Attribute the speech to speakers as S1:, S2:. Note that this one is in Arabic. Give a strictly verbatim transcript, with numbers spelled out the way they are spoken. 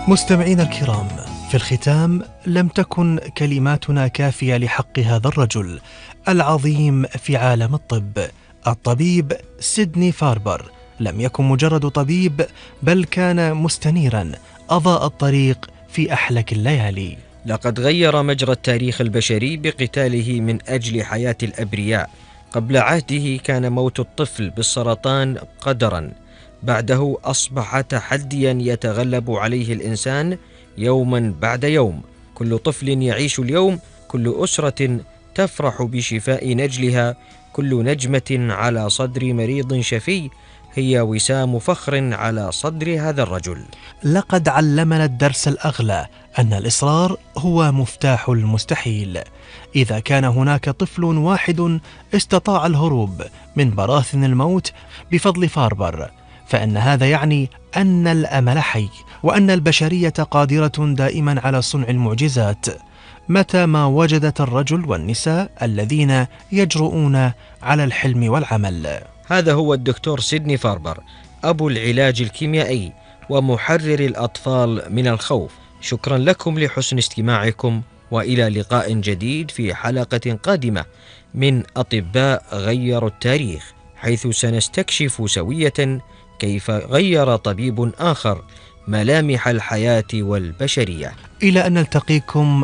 S1: مستمعين الكرام، في الختام لم تكن كلماتنا كافية لحق هذا الرجل العظيم في عالم الطب. الطبيب سيدني فاربر لم يكن مجرد طبيب، بل كان مستنيرا أضاء الطريق في أحلك الليالي.
S2: لقد غير مجرى التاريخ البشري بقتاله من أجل حياة الأبرياء. قبل عهده كان موت الطفل بالسرطان قدرا، بعده أصبح تحديا يتغلب عليه الإنسان يوما بعد يوم. كل طفل يعيش اليوم، كل أسرة تفرح بشفاء نجلها، كل نجمة على صدر مريض شفي هي وسام فخر على صدر هذا الرجل.
S1: لقد علمنا الدرس الأغلى، أن الإصرار هو مفتاح المستحيل. إذا كان هناك طفل واحد استطاع الهروب من براثن الموت بفضل فاربر، فإن هذا يعني أن الأمل حي، وأن البشرية قادرة دائما على صنع المعجزات متى ما وجدت الرجل والنساء الذين يجرؤون على الحلم والعمل.
S2: هذا هو الدكتور سيدني فاربر، أبو العلاج الكيميائي ومحرر الأطفال من الخوف. شكرا لكم لحسن استماعكم، وإلى لقاء جديد في حلقة قادمة من أطباء غيروا التاريخ، حيث سنستكشف سوية كيف غير طبيب آخر ملامح الحياة والبشرية.
S1: إلى أن نلتقيكم